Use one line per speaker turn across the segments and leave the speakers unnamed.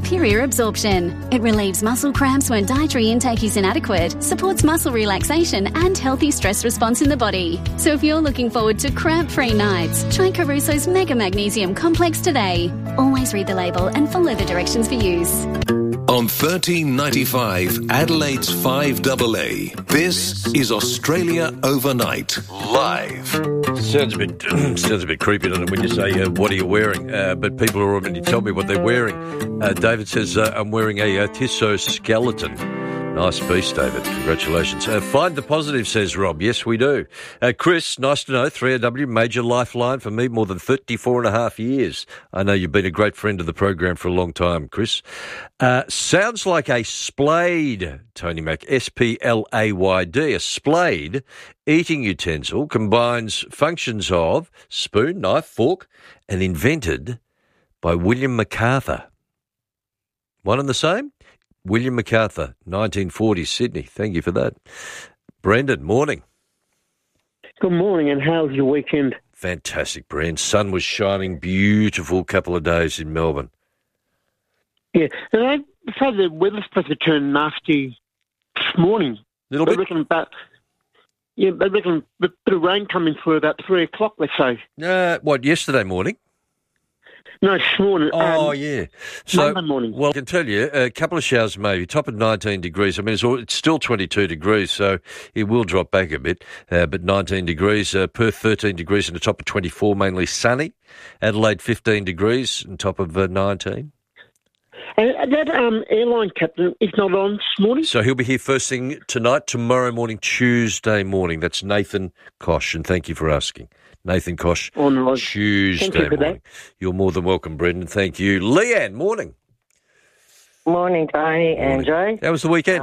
superior absorption. It relieves muscle cramps when dietary intake is inadequate, supports muscle relaxation and healthy stress response in the body. So if you're looking forward to cramp-free nights, try Caruso's Mega Magnesium Complex today. Always read the label and follow the directions for use.
On 1395 Adelaide's 5AA, this is Australia Overnight, live.
Sounds a bit creepy, doesn't it, when you say, what are you wearing? But people are already telling me what they're wearing. David says, I'm wearing a Tissot skeleton. Nice piece, David. Congratulations. Find the positive, says Rob. Yes, we do. Chris, nice to know. 3AW, major lifeline for me, more than 34 and a half years. I know you've been a great friend of the program for a long time, Chris. Sounds like a splaid, Tony Mac, S-P-L-A-Y-D. A splaid eating utensil combines functions of spoon, knife, fork, and invented by William MacArthur. One and the same? William MacArthur, 1940, Sydney. Thank you for that. Brendan, morning.
Good morning, and how's your weekend?
Fantastic, Brendan. Sun was shining, beautiful couple of days in Melbourne.
Yeah, and I say the weather's supposed to turn nasty this morning.
Little bit?
They're reckon a bit of rain coming through about 3 o'clock, let's say.
What, yesterday morning?
No, this morning.
Yeah. So,
Monday morning.
Well, I can tell you, a couple of showers maybe, top of 19 degrees. I mean, it's still 22 degrees, so it will drop back a bit. But 19 degrees, Perth 13 degrees and a top of 24, mainly sunny. Adelaide 15 degrees and top of 19.
And that airline captain is not on this morning?
So he'll be here first thing tonight, tomorrow morning, Tuesday morning. That's Nathan Kosh, and thank you for asking. Nathan Kosh, Tuesday morning. You're more than welcome, Brendan. Thank you. Leanne, morning.
Morning, Tony and Joe.
How was the weekend?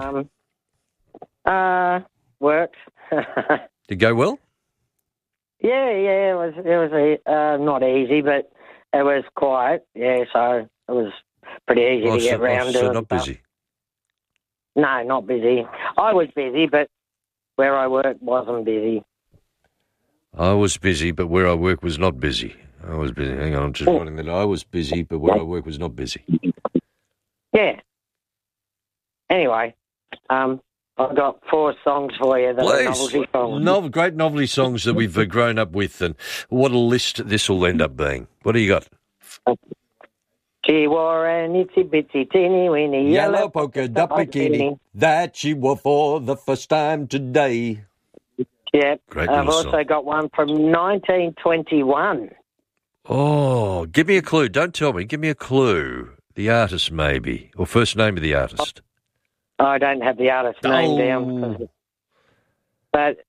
Worked.
Did it go well?
Yeah, it was not easy, but it was quiet. Yeah, so it was pretty easy to get round to.
So not busy?
No, not busy. I was busy, but where I worked wasn't busy.
I was busy, but where I work was not busy. I was busy. Hang on, I'm just writing that. I was busy, but where I work was not busy.
Yeah. Anyway, I've got 4 songs for you that are novelty songs.
Great novelty songs that we've grown up with, and what a list this will end up being. What do you got?
She wore an itsy-bitsy teeny-weeny
yellow polka dot bikini that she wore for the first time today.
Yep.
Great
I've also
song.
got one from 1921.
Oh, give me a clue. Don't tell me. Give me a clue. The artist, maybe, or first name of the artist.
I don't have the artist's name down. But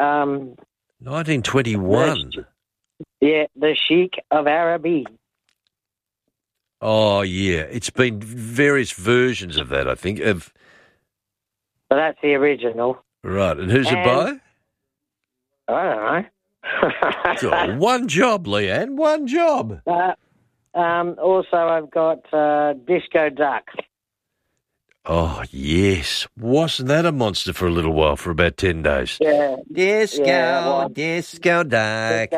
1921.
The Sheik of Araby.
Oh, yeah. It's been various versions of that, I think.
So that's the original.
Right. And who's it by?
I don't know.
One job, Leanne. One job.
Also, I've got Disco Duck.
Oh, yes. Wasn't that a monster for a little while, for about 10 days?
Yeah.
Disco, Disco Duck,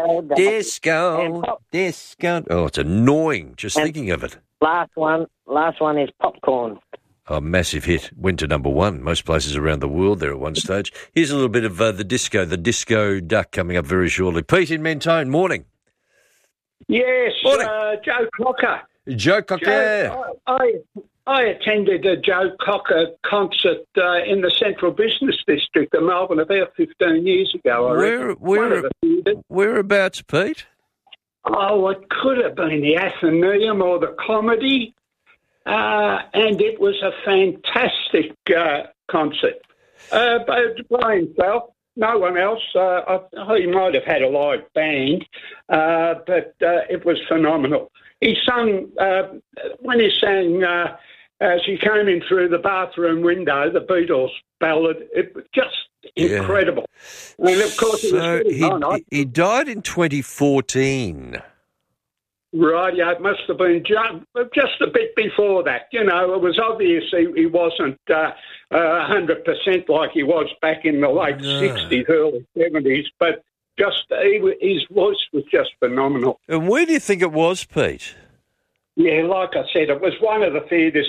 Disco. Oh, it's annoying just thinking of it.
Last one is Popcorn.
A massive hit. Went to number 1. Most places around the world there at one stage. Here's a little bit of the Disco Duck coming up very shortly. Pete in Mentone, morning.
Yes,
morning.
Joe Cocker.
Joe Cocker.
I attended a Joe Cocker concert in the Central Business District of Melbourne about 15 years ago.
Whereabouts, Pete?
Oh, it could have been the Athenaeum or the Comedy. And it was a fantastic concert. But by himself, no one else. He might have had a live band, but it was phenomenal. He sung, when he sang As He Came In Through the Bathroom Window, the Beatles ballad, it was just incredible. And of course,
he died in 2014.
Right, yeah, it must have been just a bit before that. You know, it was obvious he wasn't 100% like he was back in the late 60s, early 70s, but his voice was just phenomenal.
And where do you think it was, Pete?
Yeah, like I said, it was one of the theatres